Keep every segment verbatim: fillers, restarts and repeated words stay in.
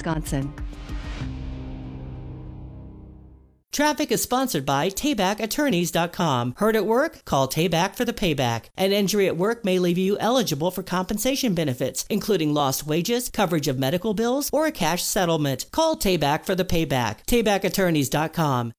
Wisconsin. Traffic is sponsored by Tayback Attorneys dot com. Hurt at work? Call Tayback for the payback. An injury at work may leave you eligible for compensation benefits, including lost wages, coverage of medical bills, or a cash settlement. Call Tayback for the payback. Tayback Attorneys dot com.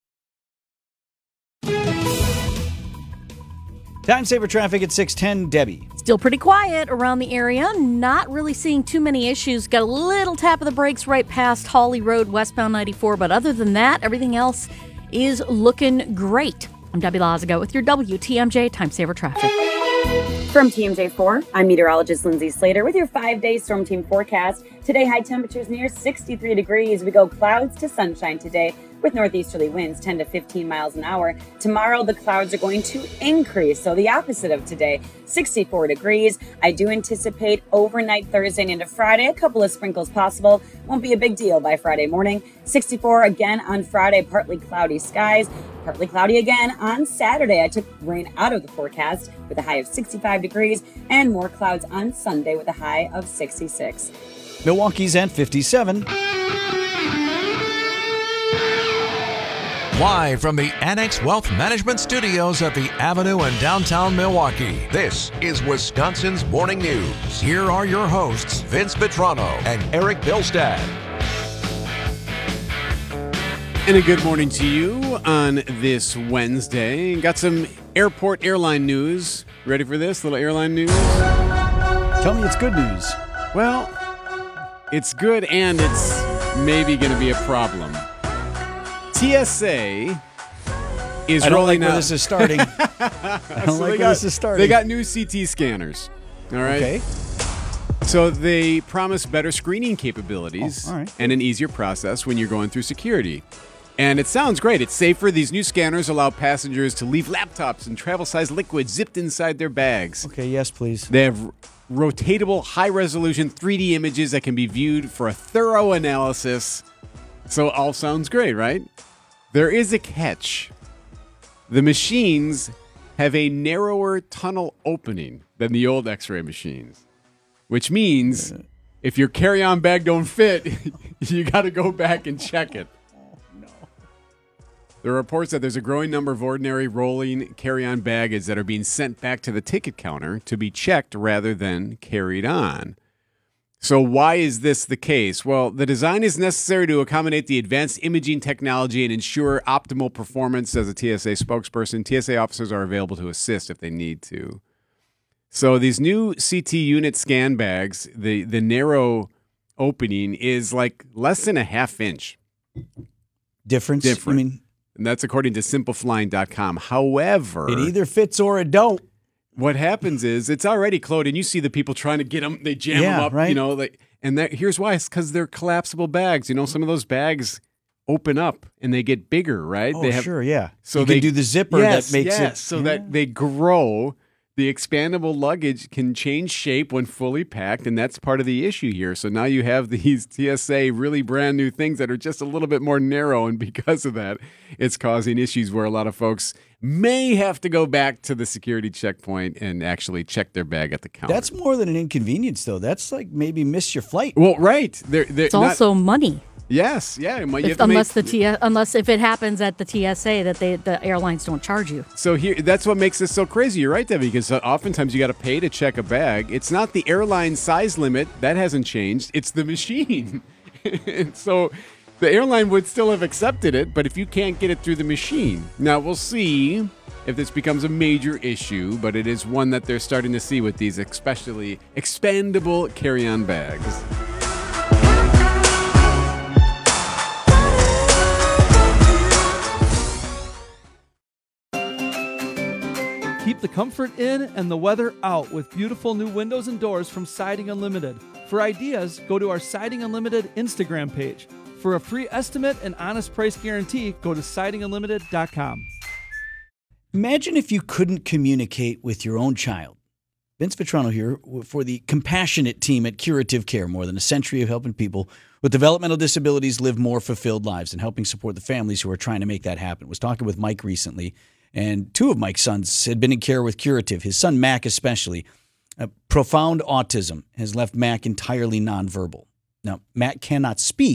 Time saver traffic at six ten. Debbie. Still pretty quiet around the area. Not really seeing too many issues. Got a little tap of the brakes right past Hawley Road, westbound ninety-four. But other than that, everything else is looking great. I'm Debbie Lazaga with your W T M J Time Saver Traffic. From T M J four, I'm meteorologist Lindsay Slater with your five-day storm team forecast. Today, high temperatures near sixty-three degrees. We go clouds to sunshine today with northeasterly winds ten to fifteen miles an hour. Tomorrow, the clouds are going to increase, so the opposite of today, sixty-four degrees. I do anticipate overnight Thursday and into Friday, a couple of sprinkles possible. Won't be a big deal by Friday morning. sixty-four again on Friday, partly cloudy skies. Partly cloudy again on Saturday. I took rain out of the forecast with a high of sixty-five degrees and more clouds on Sunday with a high of sixty-six. Milwaukee's at fifty-seven. Live from the Annex Wealth Management Studios at the Avenue in downtown Milwaukee, this is Wisconsin's Morning News. Here are your hosts, Vince Petrano and Eric Bilstad. And a good morning to you on this Wednesday. Got some airport airline news. Ready for this? Little airline news? Tell me it's good news. Well, it's good and it's maybe going to be a problem. T S A is I don't rolling like where out. this is starting. I don't So like where got, this is starting. They got new C T scanners. All right. Okay. So they promise better screening capabilities Oh, all right. and an easier process when you're going through security. And it sounds great. It's safer. These new scanners allow passengers to leave laptops and travel-sized liquids zipped inside their bags. Okay, yes, please. They have rotatable, high-resolution three D images that can be viewed for a thorough analysis. So all sounds great, right? There is a catch. The machines have a narrower tunnel opening than the old X-ray machines, which means if your carry-on bag don't fit, you got to go back and check it. There are reports that there's a growing number of ordinary rolling carry-on baggage that are being sent back to the ticket counter to be checked rather than carried on. So why is this the case? Well, the design is necessary to accommodate the advanced imaging technology and ensure optimal performance, says a T S A spokesperson. T S A officers are available to assist if they need to. So these new C T unit scan bags, the, the narrow opening is like less than a half inch. Difference? Different. I mean, And that's according to simple flying dot com. However, it either fits or it don't. what happens is it's already closed, and you see the people trying to get them. They jam Yeah, them up, right. you know. Like, and that, here's why: it's because they're collapsible bags. You know, some of those bags open up and they get bigger, right? Oh, they have, sure, yeah. So you they can do the zipper yes, that makes yes, it so yeah. that they grow. The expandable luggage can change shape when fully packed, and that's part of the issue here. So now you have these T S A really brand new things that are just a little bit more narrow, and because of that, it's causing issues where a lot of folks may have to go back to the security checkpoint and actually check their bag at the counter. That's more than an inconvenience, though. That's like maybe miss your flight. well, right. They're, they're It's not- also money. yes, yeah. You have If, to unless make- the T unless if it happens at the T S A that they the airlines don't charge you. So here, that's what makes this so crazy. You're right, Debbie, because uh, oftentimes you got to pay to check a bag. It's not the airline size limit. That hasn't changed. It's the machine. And so the airline would still have accepted it, but if you can't get it through the machine. Now, we'll see if this becomes a major issue, but it is one that they're starting to see with these especially expandable carry-on bags. Keep the comfort in and the weather out with beautiful new windows and doors from Siding Unlimited. For ideas, go to our Siding Unlimited Instagram page. For a free estimate and honest price guarantee, go to siding unlimited dot com. Imagine if you couldn't communicate with your own child. Vince Vetrano here for the compassionate team at Curative Care. More than a century of helping people with developmental disabilities live more fulfilled lives and helping support the families who are trying to make that happen. I was talking with Mike recently, and two of Mike's sons had been in care with Curative. His son, Mac, especially. Uh, profound autism has left Mac entirely nonverbal. Now, Mac cannot speak,